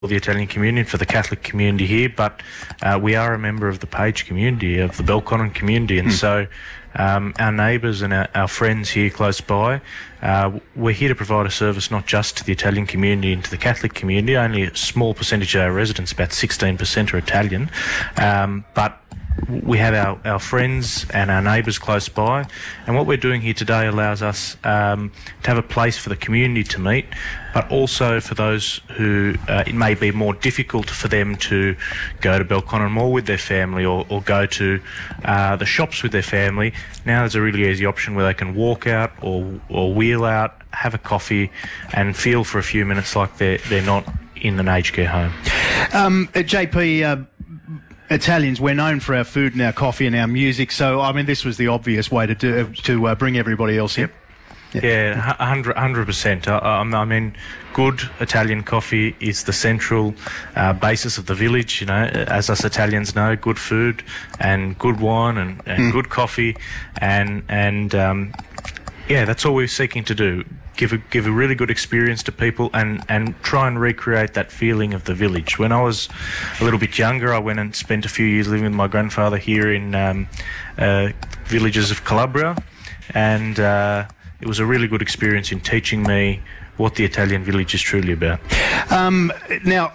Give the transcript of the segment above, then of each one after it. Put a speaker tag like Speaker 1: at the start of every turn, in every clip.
Speaker 1: the Italian community and for the Catholic community here, but we are a member of the Page community, of the Belconnen community, and so our neighbours and our friends here close by, we're here to provide a service not just to the Italian community and to the Catholic community. Only a small percentage of our residents, about 16%, are Italian, but we have our friends and our neighbours close by, and what we're doing here today allows us to have a place for the community to meet, but also for those who it may be more difficult for them to go to Belconnen Mall with their family or go to the shops with their family. Now there's a really easy option where they can walk out or wheel out, have a coffee and feel for a few minutes like they're not in an aged care home.
Speaker 2: JP, Italians, we're known for our food and our coffee and our music, so I mean this was the obvious way to bring everybody else in.
Speaker 1: Yeah, 100%. I mean, good Italian coffee is the central basis of the village. You know, as us Italians know, good food and good wine and good coffee, and yeah, that's all we're seeking to do. Give a really good experience to people and try and recreate that feeling of the village. When I was a little bit younger, I went and spent a few years living with my grandfather here in villages of Calabria, and it was a really good experience in teaching me what the Italian village is truly about.
Speaker 2: Now,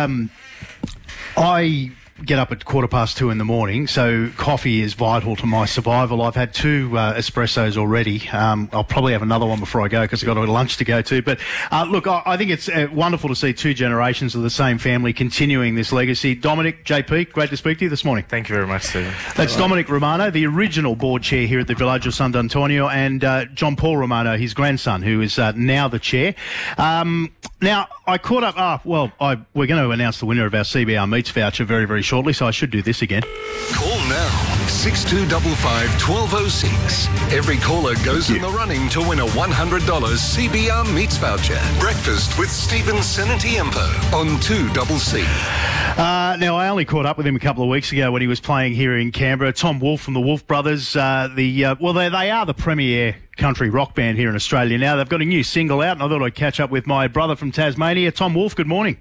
Speaker 2: I get up at 2:15 in the morning, so coffee is vital to my survival. I've had 2 espressos already. I'll probably have another one before I go because I've got a lunch to go to. But look, I think it's wonderful to see 2 generations of the same family continuing this legacy. Dominic, JP, great to speak to you this morning.
Speaker 1: Thank you very much, Stephen.
Speaker 2: That's Dominic Romano, the original board chair here at the Villaggio Sant'Antonio, and John Paul Romano, his grandson, who is now the chair. Now, I caught up... we're going to announce the winner of our CBR Meats voucher very, very shortly, so I should do this again.
Speaker 3: Call now, 6255 1206. Every caller goes in the running to win a $100 CBR Meats voucher. Breakfast with Stephen Senatiempo on 2CC.
Speaker 2: Now, I only caught up with him a couple of weeks ago when he was playing here in Canberra. Tom Wolfe from the Wolfe Brothers. They are the premier country rock band here in Australia now. They've got a new single out, and I thought I'd catch up with my brother from Tasmania, Tom Wolfe. Good morning.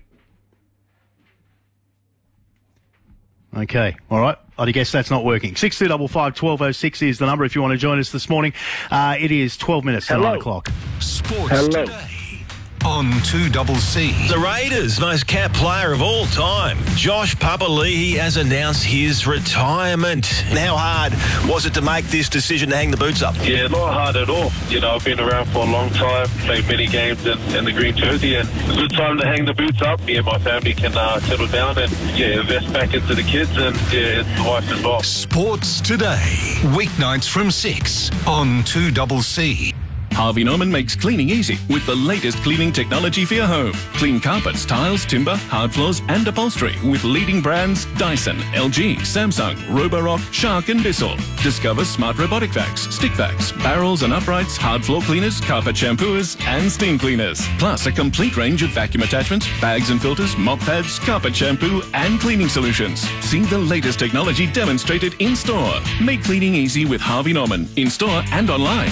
Speaker 2: Okay, all right. I guess that's not working. 6255 1206 is the number if you want to join us this morning. It is 12 minutes to 9 o'clock.
Speaker 3: Sports Today on 2CC.
Speaker 4: The Raiders' most capped player of all time, Josh Papali'i, has announced his retirement. How hard was it to make this decision to hang the boots up?
Speaker 5: Yeah, not hard at all. You know, I've been around for a long time, played many games in the green jersey, and it's a good time to hang the boots up. Me and my family can settle down and, invest back into the kids and, the wife as well.
Speaker 3: Sports Today, weeknights from 6 on 2CC.
Speaker 6: Harvey Norman makes cleaning easy with the latest cleaning technology for your home. Clean carpets, tiles, timber, hard floors and upholstery with leading brands Dyson, LG, Samsung, Roborock, Shark and Bissell. Discover smart robotic vacs, stick vacs, barrels and uprights, hard floor cleaners, carpet shampooers and steam cleaners. Plus a complete range of vacuum attachments, bags and filters, mop pads, carpet shampoo and cleaning solutions. See the latest technology demonstrated in store. Make cleaning easy with Harvey Norman, in store and online.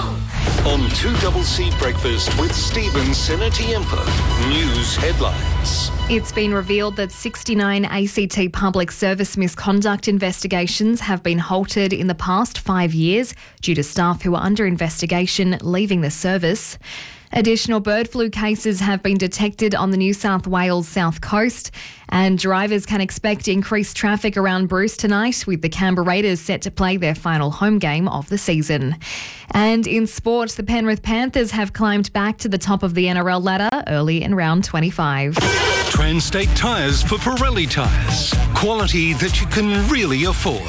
Speaker 3: On 2CC Breakfast with Stephen Senatiempo. News headlines.
Speaker 7: It's been revealed that 69 ACT public service misconduct investigations have been halted in the past 5 years due to staff who are under investigation leaving the service. Additional bird flu cases have been detected on the New South Wales south coast, and drivers can expect increased traffic around Bruce tonight, with the Canberra Raiders set to play their final home game of the season. And in sport, the Penrith Panthers have climbed back to the top of the NRL ladder early in round 25.
Speaker 3: Transtate Tyres for Pirelli tyres. Quality that you can really afford.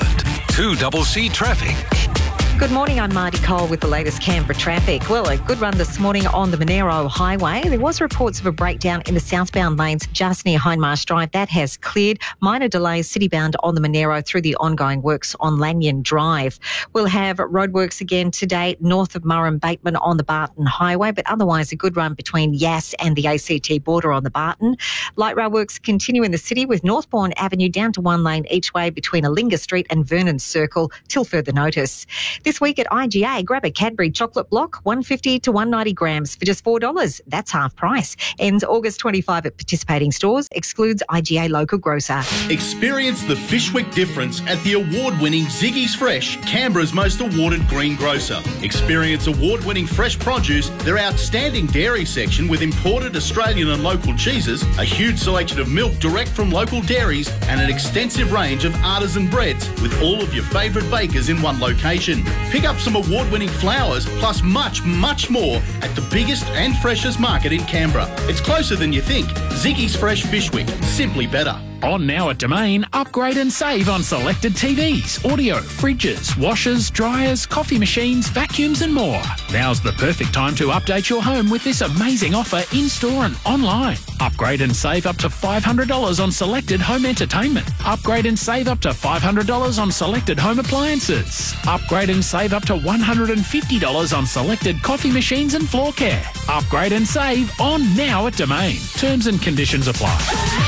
Speaker 3: 2CC Traffic.
Speaker 8: Good morning, I'm Marty Cole with the latest Canberra traffic. Well, a good run this morning on the Monero Highway. There was reports of a breakdown in the southbound lanes just near Hindmarsh Drive. That has cleared. Minor delays citybound on the Monero through the ongoing works on Lanyon Drive. We'll have roadworks again today north of Murrum Bateman on the Barton Highway, but otherwise a good run between Yass and the ACT border on the Barton. Light rail works continue in the city with Northbourne Avenue down to one lane each way between Alinga Street and Vernon Circle till further notice. This week at IGA, grab a Cadbury chocolate block, 150 to 190 grams for just $4. That's half price. Ends August 25 at participating stores. Excludes IGA local grocer.
Speaker 9: Experience the Fishwick difference at the award-winning Ziggy's Fresh, Canberra's most awarded green grocer. Experience award-winning fresh produce, their outstanding dairy section with imported Australian and local cheeses, a huge selection of milk direct from local dairies, and an extensive range of artisan breads with all of your favourite bakers in one location. Pick up some award-winning flowers plus much, much more at the biggest and freshest market in Canberra. It's closer than you think. Ziggy's Fresh Fishwick. Simply better.
Speaker 10: On now at Domain, upgrade and save on selected TVs, audio, fridges, washers, dryers, coffee machines, vacuums and more. Now's the perfect time to update your home with this amazing offer in-store and online. Upgrade and save up to $500 on selected home entertainment. Upgrade and save up to $500 on selected home appliances. Upgrade and save up to $150 on selected coffee machines and floor care. Upgrade and save on now at Domain. Terms and conditions apply.